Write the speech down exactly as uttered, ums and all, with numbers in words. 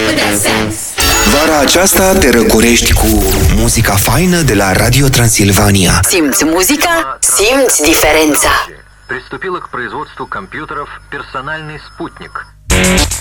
Vara aceasta te răcorești cu muzica faină de la Radio Transilvania. Simți muzica? Simți diferența. Приступила к производству компьютеров «Персональный спутник».